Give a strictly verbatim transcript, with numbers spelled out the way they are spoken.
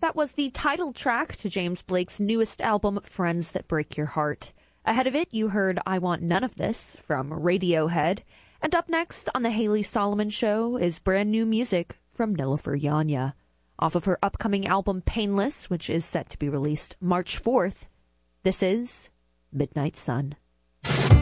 That was the title track to James Blake's newest album, Friends That Break Your Heart. Ahead of it, you heard I Want None of This from Radiohead. And up next on The Haley Solomon Show is brand new music from Nilüfer Yanya. Off of her upcoming album, Painless, which is set to be released March fourth, this is Midnight Sun.